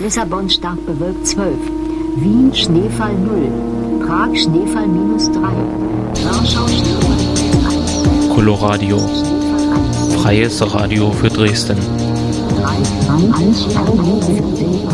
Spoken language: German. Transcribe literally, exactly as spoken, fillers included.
Lissabon stark bewölkt zwölf. Wien Schneefall null. Prag Schneefall minus drei. Warschau Schneefall eins. Coloradio. Freies Radio für Dresden. drei.